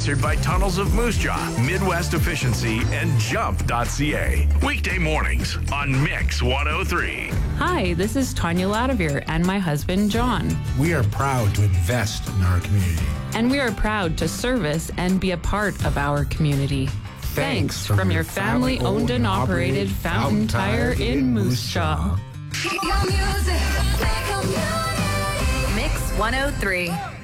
sponsored by Tunnels of Moose Jaw, Midwest Efficiency, and Jump.ca. Weekday mornings on Mix 103. Hi, this is Tanya Ladavere and my husband, John. We are proud to invest in our community. And we are proud to service and be a part of our community. Thanks from your family-owned and operated Fountain Tire in Moose Jaw. Mix 103.